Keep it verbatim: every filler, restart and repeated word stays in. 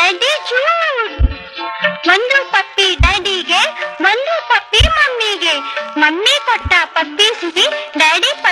Daddy Jude. ಒಂದು ಪಪ್ಪಿ ಡ್ಯಾಡಿಗೆ, ಒಂದು ಪಪ್ಪಿ ಮಮ್ಮಿಗೆ. ಮಮ್ಮಿ ಕೊಟ್ಟ ಪಪ್ಪಿ ಸಿಹಿ, ಡ್ಯಾಡಿ